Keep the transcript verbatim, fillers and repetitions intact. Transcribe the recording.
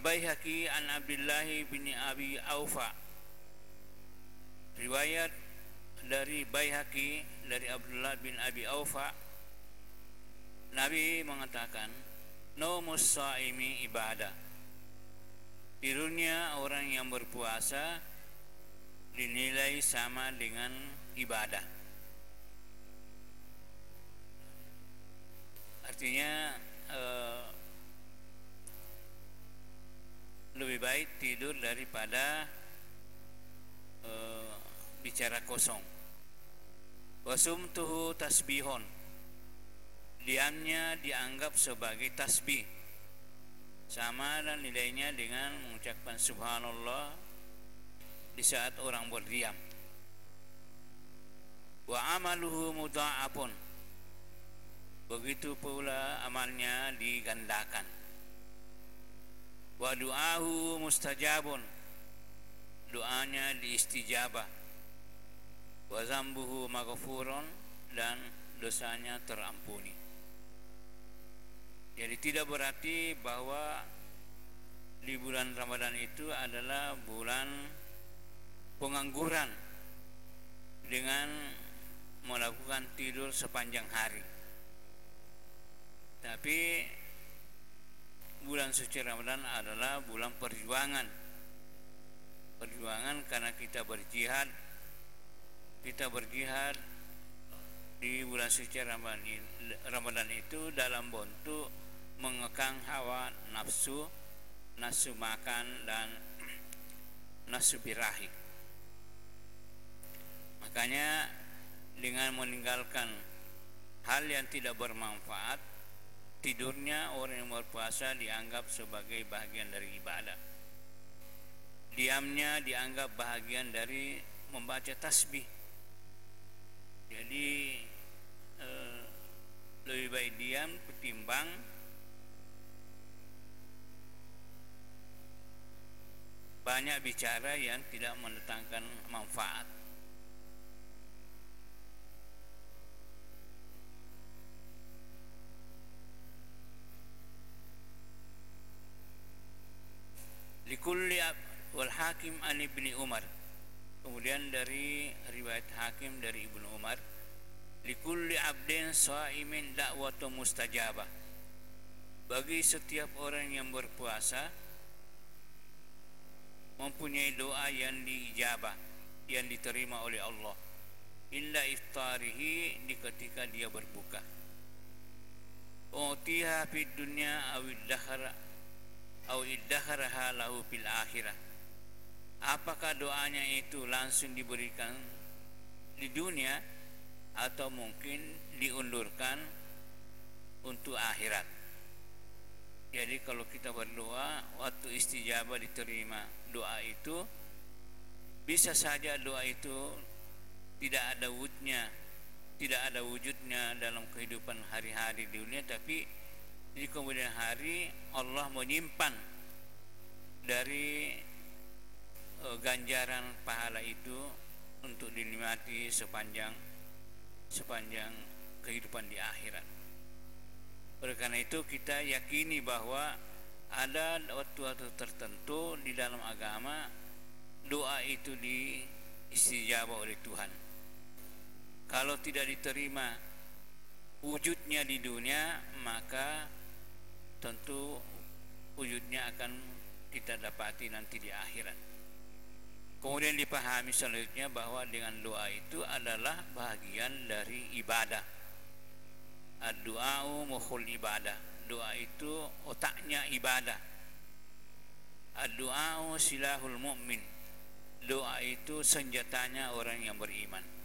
Wal-Baihaqi an Abdullah bin Abi Aufa, riwayat dari Baihaqi dari Abdullah bin Abi Aufa, Nabi mengatakan, naumus shaimi ibadah, tidurnya orang yang berpuasa dinilai sama dengan ibadah. Artinya eh, lebih baik tidur daripada uh, bicara kosong. Wasumtuhu tasbihon, diamnya dianggap sebagai tasbih, sama dan nilainya dengan mengucapkan subhanallah di saat orang berdiam. Wa amaluhu mudha'afun, begitu pula amalnya digandakan. Wa du'ahu mustajabun, doanya diistijabah. Wa zambuhu maghfurun, dan dosanya terampuni. Jadi tidak berarti bahwa di bulan Ramadan itu adalah bulan pengangguran dengan melakukan tidur sepanjang hari. Tapi bulan suci Ramadan adalah bulan perjuangan. Perjuangan karena kita berjihad. Kita berjihad di bulan suci Ramadan itu dalam bentuk mengekang hawa nafsu, nafsu makan dan nafsu birahi. Makanya dengan meninggalkan hal yang tidak bermanfaat, tidurnya orang yang berpuasa dianggap sebagai bahagian dari ibadah. Diamnya dianggap bahagian dari membaca tasbih. Jadi eh, lebih baik diam ketimbang banyak bicara yang tidak mendatangkan manfaat. Likulli wal Hakim an Ibni Umar, kemudian dari riwayat Hakim dari Ibnu Umar, likulli abdin shaimin da'watu mustajabah, bagi setiap orang yang berpuasa mempunyai doa yang diijabah, yang diterima oleh Allah, illa iftarihi, di ketika dia berbuka. Utiha fid dunya awid dahara au iddaharaha lahu fil akhirah, apakah doanya itu langsung diberikan di dunia atau mungkin diundurkan untuk akhirat. Jadi kalau kita berdoa waktu istijabah diterima doa itu, bisa saja doa itu tidak ada wujudnya, tidak ada wujudnya dalam kehidupan hari-hari di dunia, tapi di kemudian hari Allah menyimpan dari e, ganjaran pahala itu untuk dinikmati sepanjang sepanjang kehidupan di akhirat. Oleh karena itu kita yakini bahwa ada waktu-waktu tertentu di dalam agama doa itu diistijabah oleh Tuhan. Kalau tidak diterima wujudnya di dunia, maka tentu wujudnya akan kita dapati nanti di akhirat. Kemudian dipahami selanjutnya bahwa dengan doa itu adalah bagian dari ibadah. Ad-du'a'u mukhul ibadah, doa itu otaknya ibadah. Ad-du'a'u silahul mu'min, doa itu senjatanya orang yang beriman.